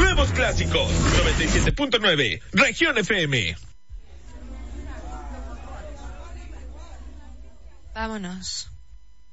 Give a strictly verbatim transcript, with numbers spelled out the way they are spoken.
nuevos clásicos. noventa y siete punto nueve, Región F M. Vámonos.